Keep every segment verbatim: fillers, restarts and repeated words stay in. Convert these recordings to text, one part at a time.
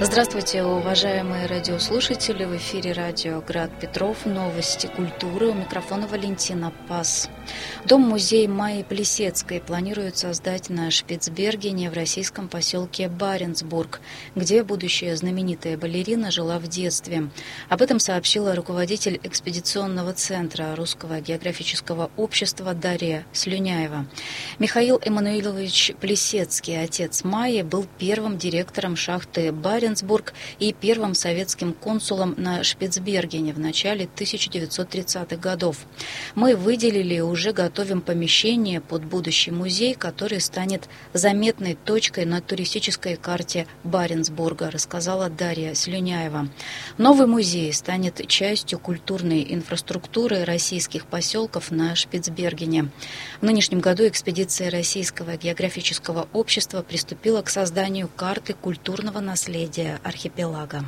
Здравствуйте, уважаемые радиослушатели! В эфире радио «Град Петров», новости культуры. У микрофона Валентина Пас. Дом-музей Майи Плисецкой планируют создать на Шпицбергене в российском поселке Баренцбург, где будущая знаменитая балерина жила в детстве. Об этом сообщила руководитель экспедиционного центра Русского географического общества Дарья Слюняева. Михаил Эммануилович Плисецкий, отец Майи, был первым директором шахты Баренцбург и первым советским консулом на Шпицбергене в начале тысяча девятьсот тридцатых годов. Мы выделили и уже готовим помещение под будущий музей, который станет заметной точкой на туристической карте Баренцбурга, рассказала Дарья Слюняева. Новый музей станет частью культурной инфраструктуры российских поселков на Шпицбергене. В нынешнем году экспедиция Российского географического общества приступила к созданию карты культурного наследия архипелага.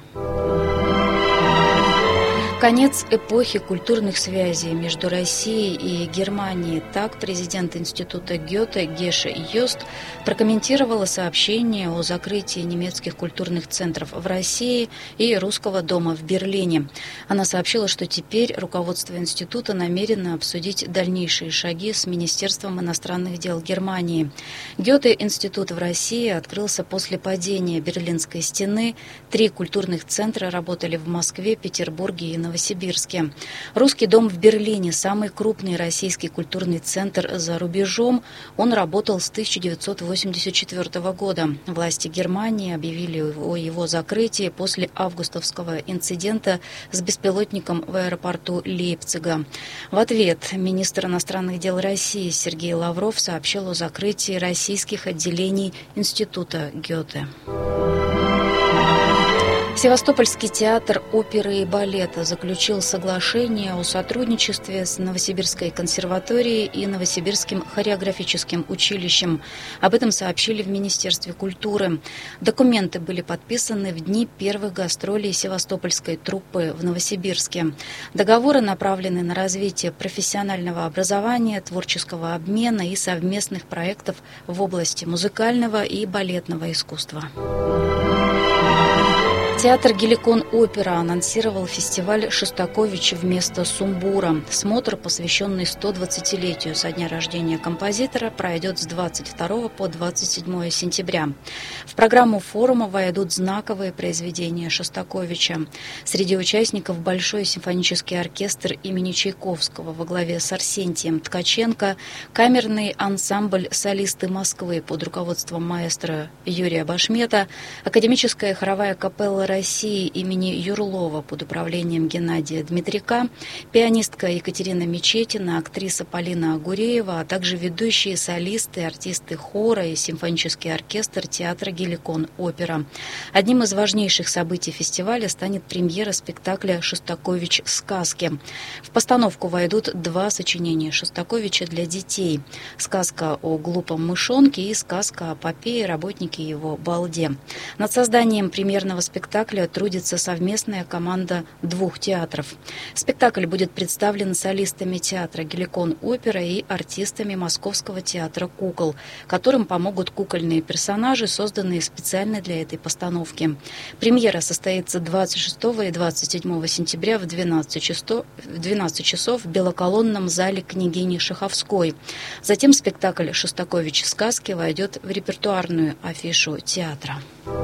Конец эпохи культурных связей между Россией и Германией. Так президент Института Гёте Геша Йост прокомментировала сообщение о закрытии немецких культурных центров в России и Русского дома в Берлине. Она сообщила, что теперь руководство института намерено обсудить дальнейшие шаги с Министерством иностранных дел Германии. Гёте-институт в России открылся после падения Берлинской стены. Три культурных центра работали в Москве, Петербурге и Новосибирске. Новосибирске. Русский дом в Берлине – самый крупный российский культурный центр за рубежом. Он работал с тысяча девятьсот восемьдесят четвёртого года. Власти Германии объявили о его закрытии после августовского инцидента с беспилотником в аэропорту Лейпцига. В ответ министр иностранных дел России Сергей Лавров сообщил о закрытии российских отделений Института Гёте. Севастопольский театр оперы и балета заключил соглашение о сотрудничестве с Новосибирской консерваторией и Новосибирским хореографическим училищем. Об этом сообщили в Министерстве культуры. Документы были подписаны в дни первых гастролей севастопольской труппы в Новосибирске. Договоры направлены на развитие профессионального образования, творческого обмена и совместных проектов в области музыкального и балетного искусства. Театр «Геликон-опера» анонсировал фестиваль «Шостакович вместо сумбура». Смотр, посвященный сто двадцатилетию со дня рождения композитора, пройдет с двадцать второго по двадцать седьмое сентября. В программу форума войдут знаковые произведения Шостаковича. Среди участников Большой симфонический оркестр имени Чайковского во главе с Арсентием Ткаченко, камерный ансамбль «Солисты Москвы» под руководством маэстро Юрия Башмета, академическая хоровая капелла России имени Юрлова под управлением Геннадия Дмитряка, пианистка Екатерина Мечетина, актриса Полина Агуреева, а также ведущие солисты, артисты хора и симфонический оркестр театра «Геликон-опера». Одним из важнейших событий фестиваля станет премьера спектакля «Шостакович. Сказки». В постановку войдут два сочинения Шостаковича для детей: «Сказка о глупом мышонке» и «Сказка о попе и работнике его балде». Над созданием премьерного спектакля трудится совместная команда двух театров. Спектакль будет представлен солистами театра «Геликон-опера» и артистами Московского театра кукол, которым помогут кукольные персонажи, созданные специально для этой постановки. Премьера состоится двадцать шестого и двадцать седьмого сентября в двенадцать часов в белоколонном зале княгини Шаховской. Затем спектакль «Шостакович. Сказки» войдет в репертуарную афишу театра.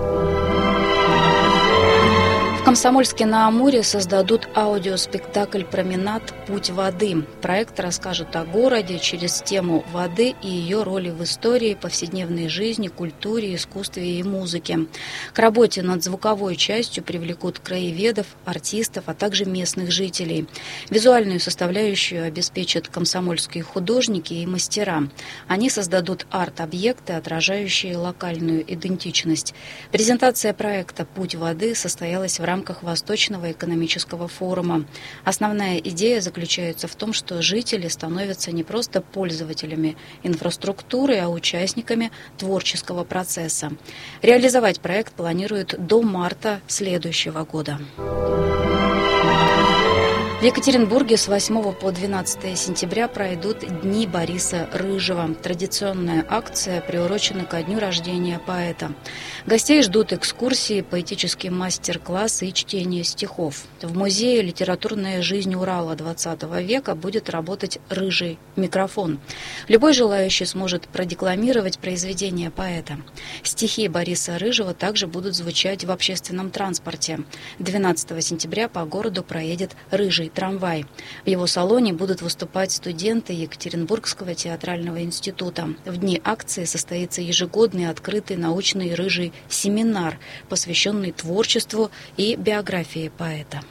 В Комсомольске-на-Амуре создадут аудиоспектакль «Променад. Путь воды». Проект расскажет о городе через тему воды и ее роли в истории, повседневной жизни, культуре, искусстве и музыке. К работе над звуковой частью привлекут краеведов, артистов, а также местных жителей. Визуальную составляющую обеспечат комсомольские художники и мастера. Они создадут арт-объекты, отражающие локальную идентичность. Презентация проекта «Путь воды» состоялась в рамках Восточного экономического форума. Основная идея заключается в том, что жители становятся не просто пользователями инфраструктуры, а участниками творческого процесса. Реализовать проект планируют до марта следующего года. В Екатеринбурге с восьмого по двенадцатое сентября пройдут Дни Бориса Рыжего. Традиционная акция приурочена ко дню рождения поэта. Гостей ждут экскурсии, поэтический мастер-класс и чтение стихов. В музее «Литературная жизнь Урала двадцатого века» будет работать «Рыжий микрофон». Любой желающий сможет продекламировать произведение поэта. Стихи Бориса Рыжего также будут звучать в общественном транспорте. двенадцатого сентября по городу проедет «Рыжий трамвай». В его салоне будут выступать студенты Екатеринбургского театрального института. В дни акции состоится ежегодный открытый научный рыжий семинар, посвященный творчеству и биографии поэта.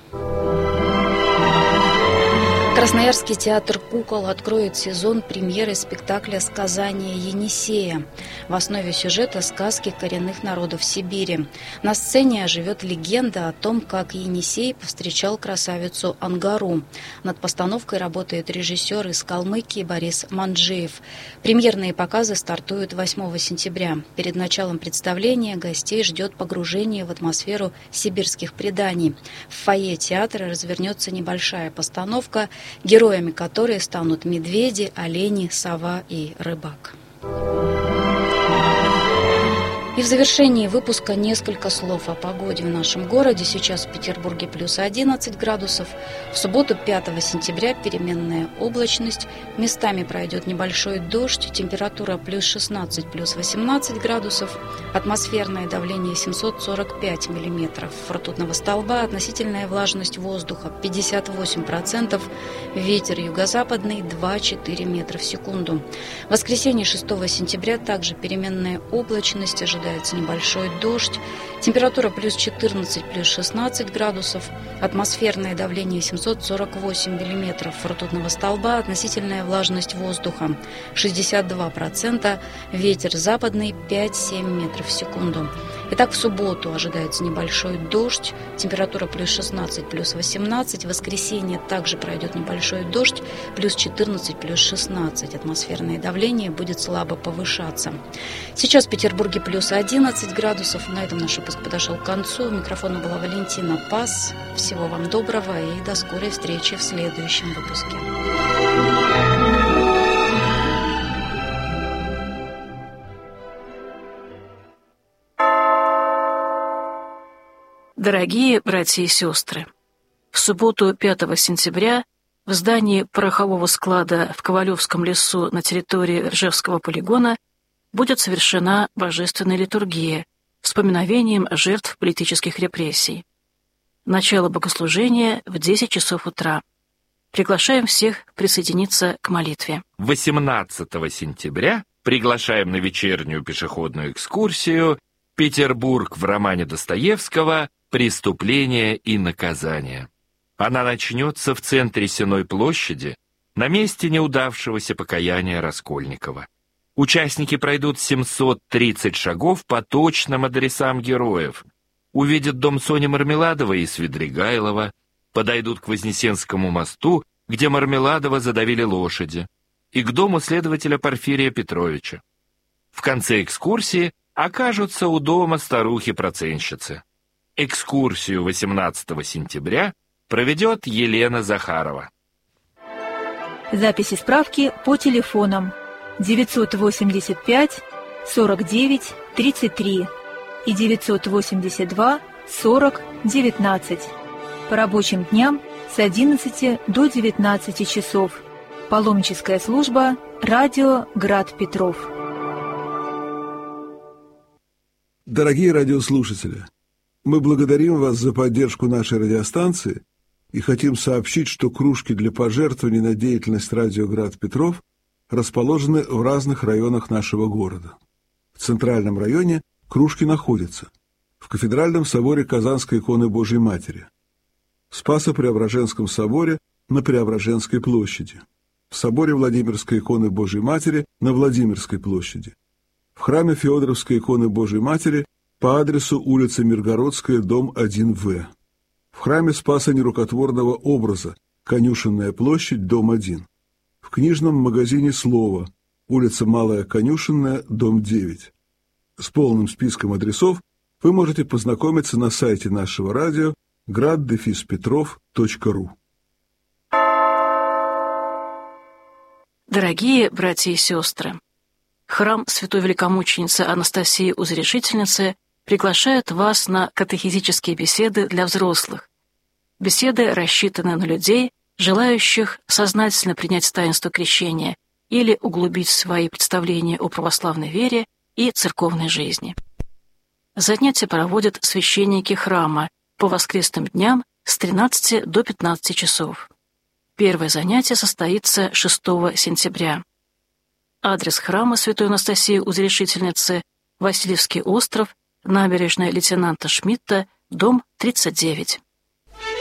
Красноярский театр «Кукол» откроет сезон премьеры спектакля «Сказание Енисея». В основе сюжета сказки коренных народов Сибири. На сцене оживет легенда о том, как Енисей повстречал красавицу Ангару. Над постановкой работает режиссер из Калмыкии Борис Манджиев. Премьерные показы стартуют восьмого сентября. Перед началом представления гостей ждет погружение в атмосферу сибирских преданий. В фойе театра развернется небольшая постановка, героями которой станут медведи, олени, сова и рыбак. И в завершении выпуска несколько слов о погоде в нашем городе. Сейчас в Петербурге плюс одиннадцать градусов. В субботу пятого сентября переменная облачность. Местами пройдет небольшой дождь. Температура плюс шестнадцать, плюс восемнадцать градусов. Атмосферное давление семьсот сорок пять миллиметров ртутного столба. Относительная влажность воздуха пятьдесят восемь процентов. Ветер юго-западный два-четыре метра в секунду. В воскресенье шестого сентября также переменная облачность. Ожидается небольшой дождь. Температура плюс четырнадцать, плюс шестнадцать градусов. Атмосферное давление семьсот сорок восемь миллиметров ртутного столба. Относительная влажность воздуха шестьдесят два процента. Ветер западный пять-семь метров в секунду. Итак, в субботу ожидается небольшой дождь. Температура плюс шестнадцать, плюс восемнадцать. В воскресенье также пройдет небольшой дождь. Плюс четырнадцать, плюс шестнадцать. Атмосферное давление будет слабо повышаться. Сейчас в Петербурге плюс одиннадцать градусов. На этом наш выпуск подошел к концу. У микрофона была Валентина Пас. Всего вам доброго и до скорой встречи в следующем выпуске. Дорогие братья и сестры, в субботу пятого сентября в здании порохового склада в Ковалевском лесу на территории Ржевского полигона будет совершена божественная литургия с поминовением жертв политических репрессий. Начало богослужения в десять часов утра. Приглашаем всех присоединиться к молитве. восемнадцатого сентября приглашаем на вечернюю пешеходную экскурсию «Петербург в романе Достоевского. Преступление и наказание». Она начнется в центре Сенной площади, на месте неудавшегося покаяния Раскольникова. Участники пройдут семьсот тридцать шагов по точным адресам героев, увидят дом Сони Мармеладовой и Свидригайлова, подойдут к Вознесенскому мосту, где Мармеладова задавили лошади, и к дому следователя Порфирия Петровича. В конце экскурсии окажутся у дома старухи-проценщицы. Экскурсию восемнадцатого сентября проведет Елена Захарова. Записи справки по телефонам девятьсот восемьдесят пять сорок девять тридцать три и девятьсот восемьдесят два сорок девятнадцать. По рабочим дням с одиннадцати до девятнадцати часов. Паломническая служба «Радио Град Петров». Дорогие радиослушатели, мы благодарим вас за поддержку нашей радиостанции и хотим сообщить, что кружки для пожертвований на деятельность «Радио Град Петров» расположены в разных районах нашего города. В центральном районе кружки находятся в Кафедральном соборе Казанской иконы Божией Матери, в Спасо-Преображенском соборе на Преображенской площади, в соборе Владимирской иконы Божией Матери на Владимирской площади, в храме Феодоровской иконы Божией Матери по адресу улица Миргородская, дом один В, в храме Спаса Нерукотворного образа, Конюшенная площадь, дом один, в книжном магазине «Слово», улица Малая Конюшенная, дом девять. С полным списком адресов вы можете познакомиться на сайте нашего радио град дефис петров точка ру. Дорогие братья и сестры, храм Святой Великомученицы Анастасии Узрешительницы приглашает вас на катехизические беседы для взрослых. Беседы рассчитаны на людей, желающих сознательно принять таинство крещения или углубить свои представления о православной вере и церковной жизни. Занятия проводят священники храма по воскресным дням с тринадцати до пятнадцати часов. Первое занятие состоится шестого сентября. Адрес храма Святой Анастасии Узрешительницы – Васильевский остров, набережная лейтенанта Шмидта, дом тридцать девять.